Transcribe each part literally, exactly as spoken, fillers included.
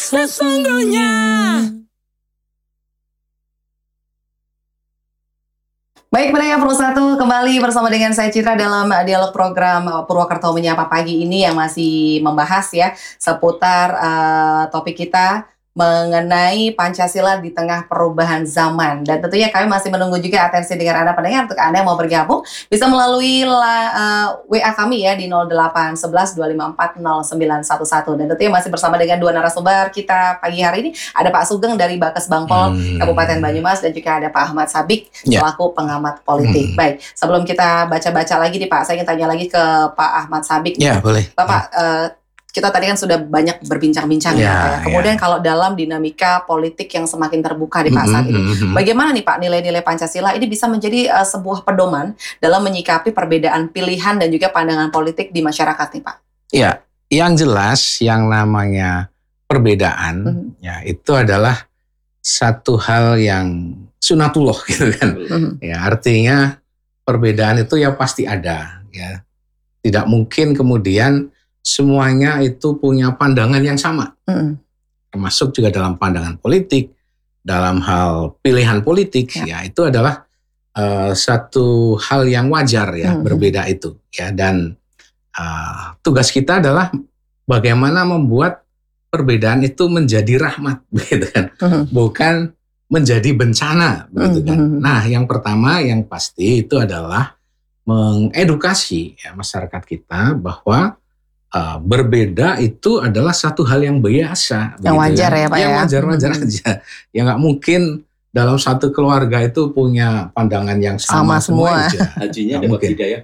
sesungguhnya. Baik, pendengar Pro satu kembali bersama dengan saya Citra dalam dialog program Purwokerto Menyapa Pagi ini yang masih membahas ya seputar uh, topik kita mengenai Pancasila di tengah perubahan zaman. Dan tentunya kami masih menunggu juga atensi dengan Anda pendengar. Untuk Anda yang mau bergabung bisa melalui la, uh, W A kami ya di nol delapan satu satu dua lima empat nol sembilan satu satu. Dan tentunya masih bersama dengan dua narasumber kita pagi hari ini. Ada Pak Sugeng dari Bakes Bangpol hmm. Kabupaten Banyumas dan juga ada Pak Ahmad Sabik yeah. selaku pengamat politik. Hmm. Baik, sebelum kita baca-baca lagi nih Pak, saya ingin tanya lagi ke Pak Ahmad Sabik. Ya, boleh. Bapak, ya. Uh, kita tadi kan sudah banyak berbincang-bincang ya, ya. Kemudian ya. Kalau dalam dinamika politik yang semakin terbuka di Pak saat ini, bagaimana nih Pak nilai-nilai Pancasila ini bisa menjadi uh, sebuah pedoman dalam menyikapi perbedaan pilihan dan juga pandangan politik di masyarakat nih Pak? Ya, yang jelas yang namanya perbedaan mm-hmm. ya itu adalah satu hal yang sunatullah gitu kan. Mm-hmm. Ya, artinya perbedaan itu ya pasti ada ya. Tidak mungkin kemudian semuanya itu punya pandangan yang sama, mm. termasuk juga dalam pandangan politik, dalam hal pilihan politik, ya, ya itu adalah uh, satu hal yang wajar ya, mm. berbeda itu, ya dan uh, tugas kita adalah bagaimana membuat perbedaan itu menjadi rahmat, begitu kan, mm. bukan menjadi bencana, begitu kan. Mm. Nah, yang pertama yang pasti itu adalah mengedukasi ya, masyarakat kita bahwa Uh, berbeda itu adalah satu hal yang biasa, yang wajar ya, ya Pak ya. Yang wajar-wajar hmm. aja. Ya nggak mungkin dalam satu keluarga itu punya pandangan yang sama, sama semua. semua aja. Hajinya dapat hidayah.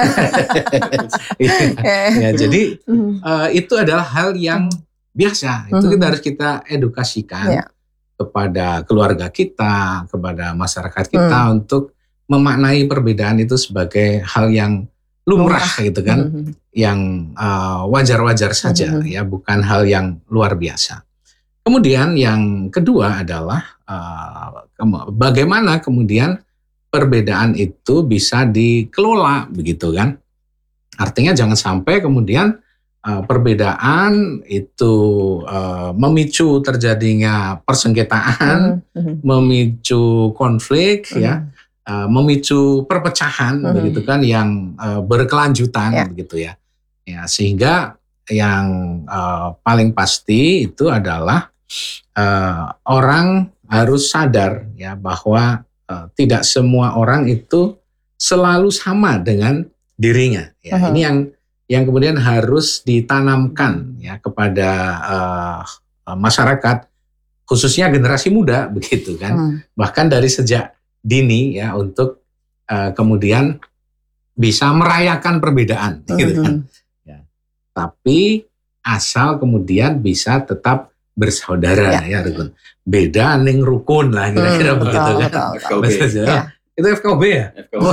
ya, ya, jadi uh, itu adalah hal yang biasa. Itu kita harus kita edukasikan ya. Kepada keluarga kita, kepada masyarakat kita hmm. untuk memaknai perbedaan itu sebagai hal yang lumrah, lumrah gitu kan, mm-hmm. yang uh, wajar-wajar saja mm-hmm. ya, bukan hal yang luar biasa. Kemudian yang kedua adalah uh, bagaimana kemudian perbedaan itu bisa dikelola begitu kan. Artinya jangan sampai kemudian uh, perbedaan itu uh, memicu terjadinya persengketaan, mm-hmm. memicu konflik mm-hmm. ya. Uh, memicu perpecahan hmm. begitu kan yang uh, berkelanjutan ya. Begitu ya. Ya sehingga yang uh, paling pasti itu adalah uh, orang harus sadar ya bahwa uh, tidak semua orang itu selalu sama dengan dirinya ya. Hmm. Ini yang yang kemudian harus ditanamkan ya kepada uh, masyarakat khususnya generasi muda begitu kan. Hmm. Bahkan dari sejak dini ya untuk uh, kemudian bisa merayakan perbedaan mm-hmm. gitu kan. Ya. Tapi asal kemudian bisa tetap bersaudara ya, ya rukun. Beda ning rukun lah kira-kira mm, begitu betul, kan. F K B. Ya. Itu F K B ya? F K B. Oh,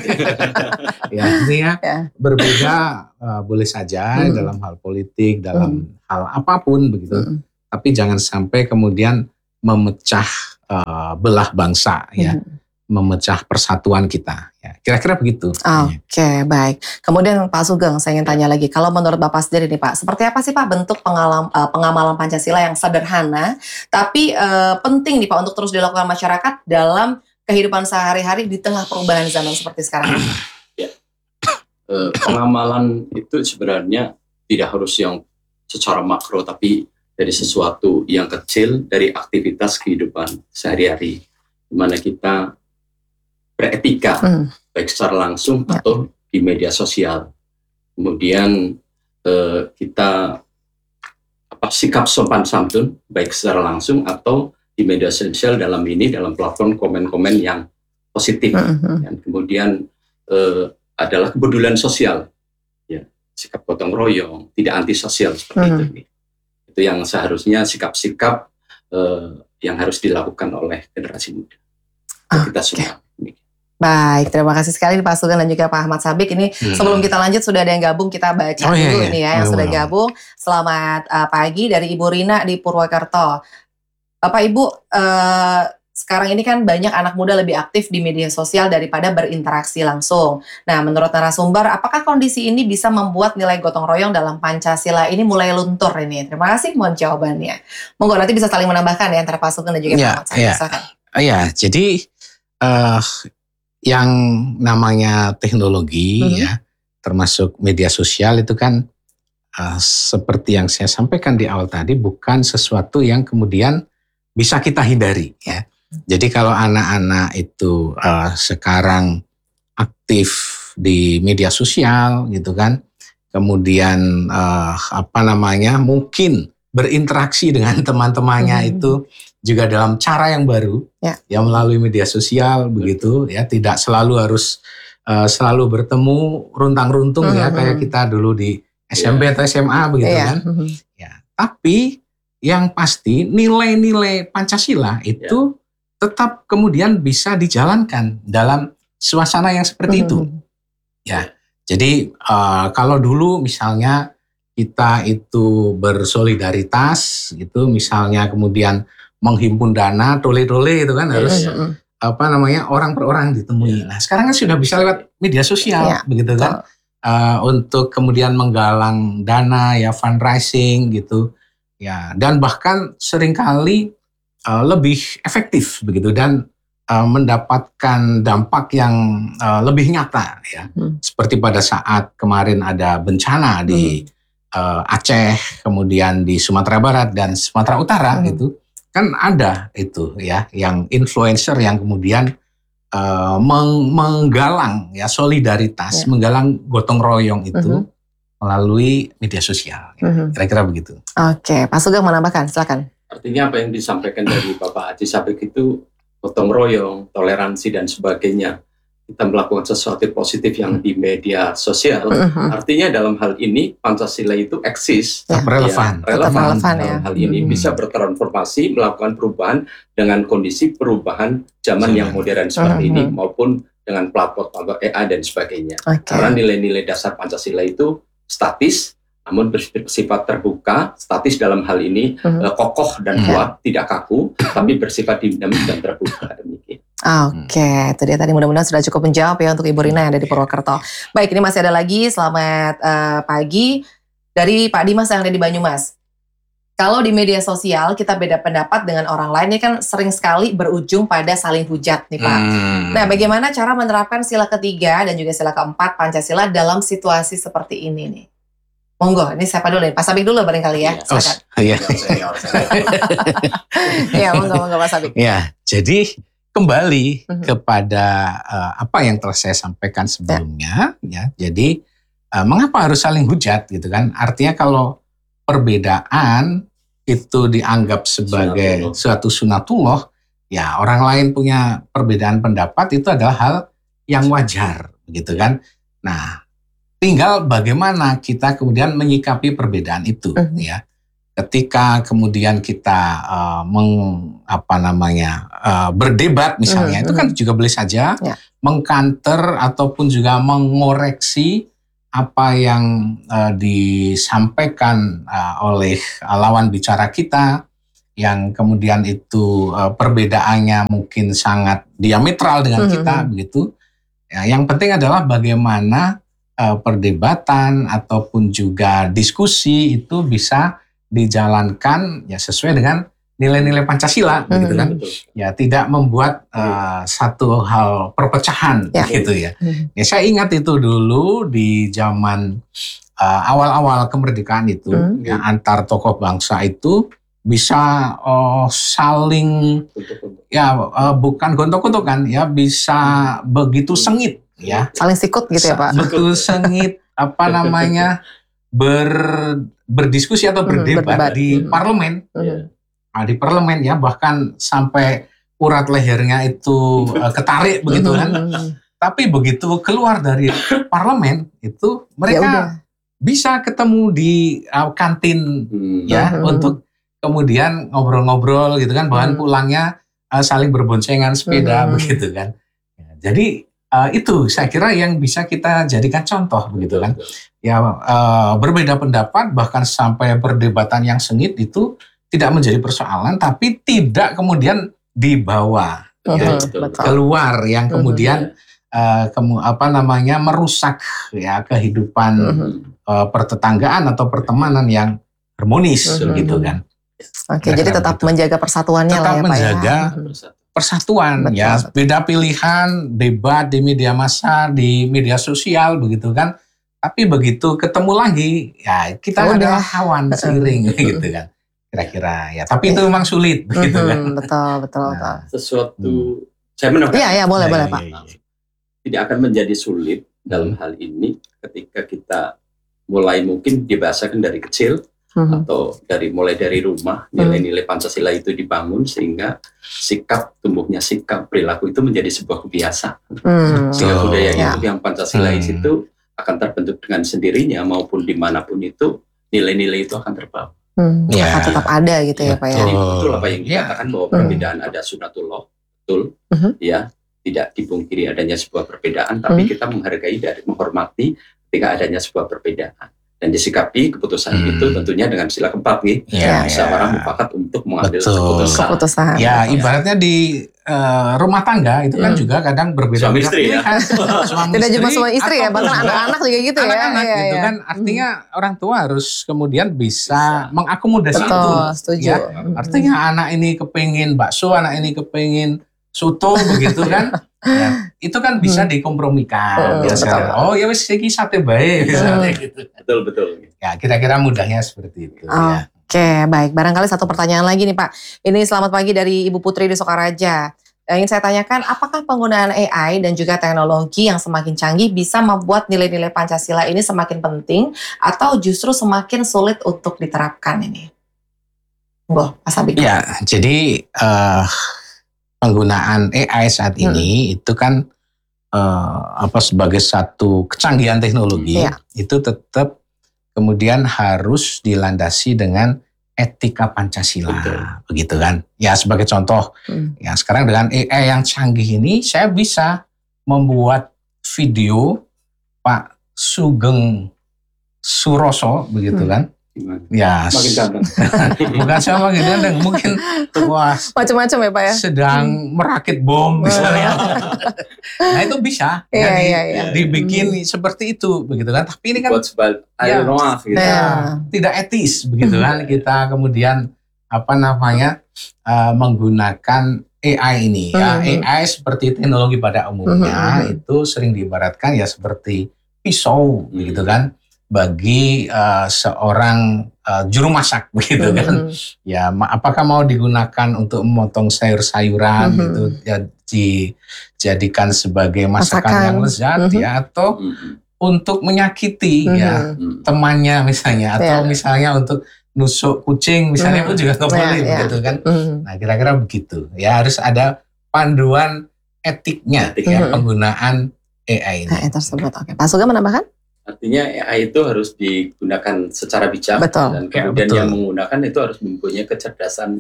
ya artinya ya. Berbeda uh, boleh saja mm. dalam hal politik, dalam mm. hal apapun begitu. Mm. Tapi jangan sampai kemudian memecah uh, belah bangsa mm. ya. Memecah persatuan kita. Ya, kira-kira begitu. Oke, okay, baik. Kemudian Pak Sugeng, saya ingin tanya lagi. Kalau menurut Bapak sendiri nih Pak, seperti apa sih Pak bentuk pengalam, uh, pengamalan Pancasila yang sederhana, tapi uh, penting nih Pak untuk terus dilakukan masyarakat dalam kehidupan sehari-hari di tengah perubahan zaman seperti sekarang? Ya. Uh, pengamalan itu sebenarnya tidak harus yang secara makro, tapi dari sesuatu yang kecil, dari aktivitas kehidupan sehari-hari. Di mana kita beretika, hmm. baik secara langsung ya. Atau di media sosial. Kemudian eh, kita apa, sikap sopan santun, baik secara langsung atau di media sosial dalam ini, dalam platform komen-komen yang positif. Hmm. Dan kemudian eh, adalah kepedulian sosial, ya, sikap gotong royong, tidak antisosial seperti hmm. itu. Itu yang seharusnya sikap-sikap eh, yang harus dilakukan oleh generasi muda. Ah, kita semua. Okay. Baik, terima kasih sekali Pak Sugeng dan juga Pak Ahmad Sabik. Ini hmm. sebelum kita lanjut sudah ada yang gabung, kita baca oh, dulu iya, iya. ini ya yang oh, sudah wow. gabung. Selamat uh, pagi dari Ibu Rina di Purwokerto. Uh, Pak Ibu, uh, sekarang ini kan banyak anak muda lebih aktif di media sosial daripada berinteraksi langsung. Nah, menurut narasumber, apakah kondisi ini bisa membuat nilai gotong royong dalam Pancasila ini mulai luntur ini? Terima kasih, mohon jawabannya. Monggo nanti bisa saling menambahkan ya antara Pak Sugeng dan juga ya, Pak Mat. Ya, ya, jadi uh, yang namanya teknologi mm-hmm. ya, termasuk media sosial itu kan uh, seperti yang saya sampaikan di awal tadi, bukan sesuatu yang kemudian bisa kita hindari ya. Jadi kalau anak-anak itu uh, sekarang aktif di media sosial gitu kan, kemudian uh, apa namanya mungkin berinteraksi dengan teman-temannya hmm. itu juga dalam cara yang baru ya, ya melalui media sosial begitu ya, tidak selalu harus uh, selalu bertemu runtang-runtung hmm. ya kayak kita dulu di S M P yeah. atau S M A begitu yeah. kan. Hmm. Ya, tapi yang pasti nilai-nilai Pancasila itu yeah. tetap kemudian bisa dijalankan dalam suasana yang seperti mm-hmm. itu. Ya, jadi uh, kalau dulu misalnya kita itu bersolidaritas, gitu, misalnya kemudian menghimpun dana, tole-tole itu kan harus yeah. apa namanya orang per orang ditemui. Yeah. Nah sekarang kan sudah bisa lewat media sosial, yeah. begitu kan, uh, untuk kemudian menggalang dana ya fundraising gitu. Ya, dan bahkan seringkali uh, lebih efektif begitu dan uh, mendapatkan dampak yang uh, lebih nyata ya. Hmm. Seperti pada saat kemarin ada bencana di hmm. uh, Aceh, kemudian di Sumatera Barat dan Sumatera Utara hmm. gitu. Kan ada itu ya yang influencer yang kemudian uh, meng- menggalang ya solidaritas, ya. menggalang gotong royong itu. Hmm. melalui media sosial, mm-hmm. kira-kira begitu. Oke, Pak Sugeng menambahkan, silakan. Artinya apa yang disampaikan dari Bapak Haji Sabik itu gotong royong, toleransi dan sebagainya. Kita melakukan sesuatu positif yang di media sosial. Mm-hmm. Artinya dalam hal ini Pancasila itu eksis, ya, relevan, ya, relevan, relevan dalam ya. hal ini mm-hmm. bisa bertransformasi, melakukan perubahan dengan kondisi perubahan zaman Jaman. yang modern seperti mm-hmm. ini maupun dengan platform A I dan sebagainya. Okay. Karena nilai-nilai dasar Pancasila itu statis, namun bersifat terbuka. Statis dalam hal ini uh-huh. kokoh dan kuat, tidak kaku, tapi bersifat dinamis dan terbuka. Demikian. Oke, okay. Itu dia tadi, mudah-mudahan sudah cukup menjawab ya untuk Ibu Rina yang ada di Purwokerto. Baik, ini masih ada lagi. Selamat uh, pagi dari Pak Dimas yang ada di Banyumas. Kalau di media sosial kita beda pendapat dengan orang lain, ini kan sering sekali berujung pada saling hujat nih Pak. Hmm. Nah, bagaimana cara menerapkan sila ketiga dan juga sila keempat Pancasila dalam situasi seperti ini nih? Monggo, ini siapa dulu nih? Pak Sabik dulu barangkali ya. Oh, iya. Iya, monggo, monggo Pak Sabik. Ya, jadi kembali uh-huh. kepada uh, apa yang telah saya sampaikan sebelumnya. Ya, ya jadi uh, mengapa harus saling hujat gitu kan? Artinya kalau perbedaan itu dianggap sebagai sunatullah. suatu sunatullah, ya orang lain punya perbedaan pendapat itu adalah hal yang wajar, begitu kan? Nah, tinggal bagaimana kita kemudian menyikapi perbedaan itu, uh-huh. ya. Ketika kemudian kita uh, meng, apa namanya uh, berdebat misalnya, uh-huh. itu kan juga boleh saja yeah. mengkanter ataupun juga mengoreksi apa yang uh, disampaikan uh, oleh uh, lawan bicara kita yang kemudian itu uh, perbedaannya mungkin sangat diametral dengan mm-hmm. kita begitu. Ya, yang penting adalah bagaimana uh, perdebatan ataupun juga diskusi itu bisa dijalankan ya sesuai dengan nilai-nilai Pancasila, hmm. gitu kan, ya tidak membuat uh, satu hal perpecahan, ya. gitu ya. Hmm. Ya saya ingat itu dulu di zaman uh, awal-awal kemerdekaan itu, hmm. ya antar tokoh bangsa itu bisa uh, saling, ya uh, bukan gontok-gontokan, ya bisa begitu sengit, ya. Saling sikut gitu ya Pak. Betul sengit, apa namanya ber berdiskusi atau berdebat, berdebat. di hmm. parlemen. Hmm. Nah, di parlemen ya bahkan sampai urat lehernya itu uh, ketarik begitu kan. Tapi begitu keluar dari parlemen itu mereka ya bisa ketemu di uh, kantin hmm. ya hmm. untuk kemudian ngobrol-ngobrol gitu kan. Bahkan hmm. pulangnya uh, saling berboncengan sepeda hmm. begitu kan. Ya, jadi uh, itu saya kira yang bisa kita jadikan contoh begitu kan. Ya uh, berbeda pendapat bahkan sampai perdebatan yang sengit itu tidak menjadi persoalan, tapi tidak kemudian dibawa uh-huh, ya, betul. keluar yang kemudian uh-huh. uh, kemu, apa namanya merusak ya kehidupan uh-huh. uh, pertetanggaan atau pertemanan yang harmonis uh-huh. gitu kan. Oke, okay, jadi tetap begitu. Menjaga persatuannya tetap lah ya menjaga Pak ya. Persatuan betul, ya, betul. Beda pilihan, debat di media massa, di media sosial begitu kan. Tapi begitu ketemu lagi, ya kita oh, adalah kawan seiring gitu kan. Kira-kira ya, tapi itu memang sulit begitu kan. Betul, betul, nah, betul. Sesuatu hmm. saya menambahkan. Iya, iya, boleh, ya, boleh, ya, Pak. Ya, ya. Tidak akan menjadi sulit dalam hmm. hal ini ketika kita mulai mungkin dibiasakan dari kecil hmm. atau dari mulai dari rumah nilai-nilai Pancasila itu dibangun sehingga sikap tumbuhnya sikap perilaku itu menjadi sebuah kebiasaan. Hmm. Sehingga oh, budaya ya. Itu yang Pancasila hmm. itu akan terbentuk dengan sendirinya maupun dimanapun itu nilai-nilai itu akan terbawa. Hmm, ya. Akan tetap ada gitu ya Pak ya. Jadi betul apa yang dikatakan bahwa perbedaan hmm. ada sunatullah, betul, uh-huh. ya tidak dipungkiri adanya sebuah perbedaan, tapi hmm. kita menghargai dan menghormati ketika adanya sebuah perbedaan dan disikapi keputusan hmm. itu tentunya dengan sila keempat nih, ya, musyawarah ya. Mufakat untuk mengambil betul. Keputusan. keputusan. Ya ibaratnya di uh, rumah tangga itu hmm. kan juga kadang berbeda. Suami istri ya. Suami Tidak cuma suami istri ya, bahkan anak-anak juga gitu ya. Anak-anak ya, gitu ya. kan, artinya hmm. orang tua harus kemudian bisa, bisa. mengakomodasi betul, itu. Setuju. Ya. Artinya hmm. anak ini kepingin bakso, anak ini kepingin soto begitu kan. Ya, itu kan bisa dikompromikan. Hmm. Biasanya. Oh ya wis iki sate bae misalnya hmm. gitu. Betul betul. Ya kira-kira mudahnya seperti itu. Oh. Ya. Oke, baik. Barangkali satu pertanyaan lagi nih Pak. Ini selamat pagi dari Ibu Putri di Sokaraja. Yang ingin saya tanyakan, apakah penggunaan A I dan juga teknologi yang semakin canggih bisa membuat nilai-nilai Pancasila ini semakin penting atau justru semakin sulit untuk diterapkan ini? Boh, Pak Sabik. Ya, jadi uh, penggunaan A I saat ini hmm. itu kan uh, apa sebagai satu kecanggihan teknologi ya. Itu tetap kemudian harus dilandasi dengan etika Pancasila, betul. Begitu kan? Ya sebagai contoh, hmm. ya sekarang dengan A I yang canggih ini, saya bisa membuat video Pak Sugeng Suroso, begitu hmm. kan? Ya, bukan sama gitu kan, mungkin wah macam-macam ya Pak ya. Sedang hmm. merakit bom misalnya. Nah itu bisa, ya, ya, ya, ya. dibikin hmm. seperti itu, begitu kan? Tapi ini kan ya, gitu. ya, tidak etis, begitu kan? Kita kemudian apa namanya uh, menggunakan A I ini, ya hmm. A I seperti teknologi pada umumnya hmm. itu sering diibaratkan ya seperti pisau, hmm. begitu kan? Bagi uh, seorang uh, juru masak begitu kan, mm-hmm. ya apakah mau digunakan untuk memotong sayur-sayuran mm-hmm. gitu, ya dijadikan sebagai masakan, masakan. yang lezat mm-hmm. ya, atau mm-hmm. untuk menyakiti mm-hmm. ya temannya misalnya, atau yeah. misalnya untuk nusuk kucing misalnya mm-hmm. pun juga nggak boleh yeah, begitu yeah. kan, mm-hmm. nah kira-kira begitu, ya harus ada panduan etiknya mm-hmm. ya penggunaan A I ini. A I tersebut, oke. Pak Sugeng menambahkan? Artinya A I itu harus digunakan secara bijak betul. Dan kemudian ya, yang menggunakan itu harus mempunyai kecerdasan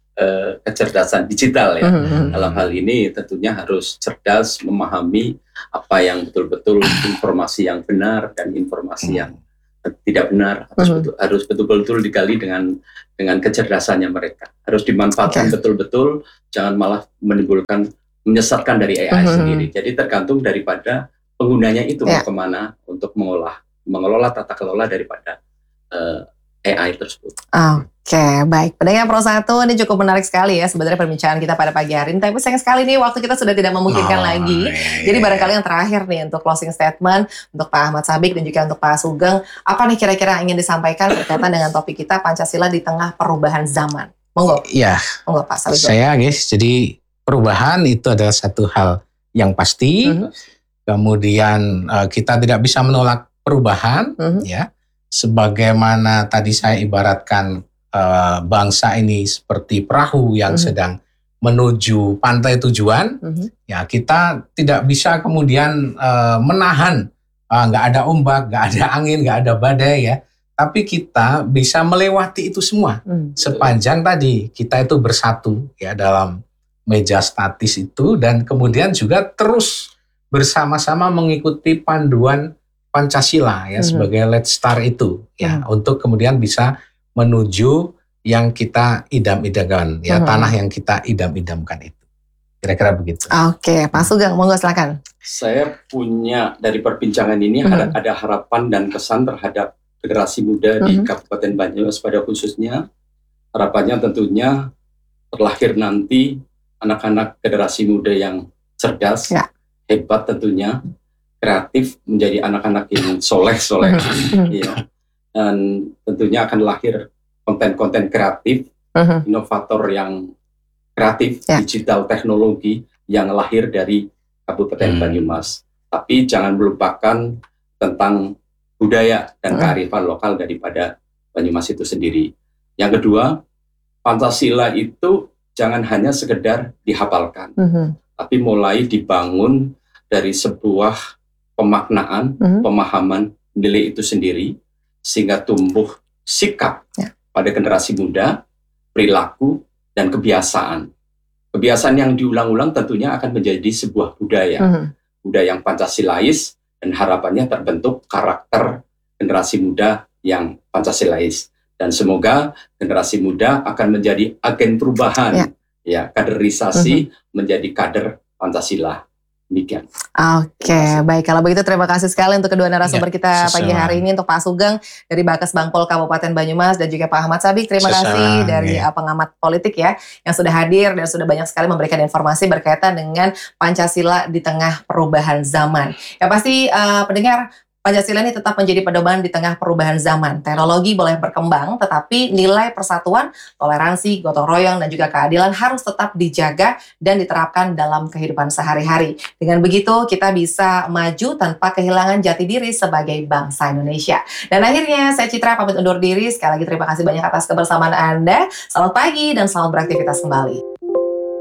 uh, kecerdasan digital ya. Mm-hmm. Dalam hal ini tentunya harus cerdas memahami apa yang betul-betul informasi yang benar dan informasi mm-hmm. yang tidak benar harus mm-hmm. betul, harus betul-betul digali dengan dengan kecerdasannya mereka. Harus dimanfaatkan okay. betul-betul, jangan malah menimbulkan menyesatkan dari A I mm-hmm. sendiri. Jadi tergantung daripada penggunanya itu yeah. mau kemana untuk mengolah, mengelola tata kelola daripada uh, A I tersebut. Oke, okay, baik. Pendengar Pro satu, ini cukup menarik sekali ya sebenarnya perbincangan kita pada pagi hari ini. Tapi sayang sekali nih waktu kita sudah tidak memungkinkan oh, lagi. Iya, Jadi barangkali yang terakhir nih untuk closing statement untuk Pak Ahmad Sabik dan juga untuk Pak Sugeng, apa nih kira-kira yang ingin disampaikan berkaitan dengan topik kita Pancasila di tengah perubahan zaman? Monggo. Iya. Monggo Pak Sabik. Saya guys, jadi perubahan itu adalah satu hal yang pasti. Mm-hmm. Kemudian uh, kita tidak bisa menolak perubahan, mm-hmm. ya. Sebagaimana tadi saya ibaratkan uh, bangsa ini seperti perahu yang mm-hmm. sedang menuju pantai tujuan, mm-hmm. ya kita tidak bisa kemudian uh, menahan, nggak uh, ada ombak, nggak ada angin, nggak ada badai ya. Tapi kita bisa melewati itu semua mm-hmm. sepanjang tadi kita itu bersatu ya dalam meja statis itu dan kemudian juga terus bersama-sama mengikuti panduan Pancasila ya mm-hmm. sebagai Let's Start itu ya mm-hmm. untuk kemudian bisa menuju yang kita idam-idamkan, ya, Hmm. tanah yang kita idam-idamkan itu. Kira-kira begitu. Oke, Pak Sugeng, monggo silakan. Saya punya dari perbincangan ini Mhm. ada, ada harapan dan kesan terhadap generasi muda di Mhm. Kabupaten Banyumas pada khususnya. Harapannya tentunya terlahir nanti anak-anak generasi muda yang cerdas, Ya. hebat tentunya, kreatif, menjadi anak-anak yang soleh-soleh. Mhm. Ya. Dan tentunya akan lahir konten-konten kreatif, Mhm. inovator yang kreatif, Ya. digital teknologi yang lahir dari Kabupaten Hmm. Banyumas. Tapi jangan melupakan tentang budaya dan Hmm. kearifan lokal daripada Banyumas itu sendiri. Yang kedua, Pancasila itu jangan hanya sekedar dihafalkan, Mhm. tapi mulai dibangun dari sebuah pemaknaan, Mhm. pemahaman nilai itu sendiri, sehingga tumbuh sikap Ya. pada generasi muda, perilaku, dan kebiasaan. Kebiasaan yang diulang-ulang tentunya akan menjadi sebuah budaya, Mhm. budaya yang Pancasilais, dan harapannya terbentuk karakter generasi muda yang Pancasilais. Dan semoga generasi muda akan menjadi agen perubahan, Ya. ya, kaderisasi menjadi kader Pancasila. Demikian. Oke, baik. Kalau begitu terima kasih sekali untuk kedua narasumber Ya, kita pagi sama-sama. hari ini, untuk Pak Sugeng dari Bakes Bangpol Kabupaten Banyumas dan juga Pak Ahmad Sabik. Terima Sama-sama, kasih dari ya. uh, pengamat politik ya yang sudah hadir dan sudah banyak sekali memberikan informasi berkaitan dengan Pancasila di tengah perubahan zaman. Yang pasti uh, pendengar, Pancasila ini tetap menjadi pedoman di tengah perubahan zaman. Teknologi boleh berkembang, tetapi nilai persatuan, toleransi, gotong royong, dan juga keadilan harus tetap dijaga dan diterapkan dalam kehidupan sehari-hari. Dengan begitu, kita bisa maju tanpa kehilangan jati diri sebagai bangsa Indonesia. Dan akhirnya, saya Citra pamit undur diri. Sekali lagi terima kasih banyak atas kebersamaan Anda. Selamat pagi dan selamat beraktivitas kembali.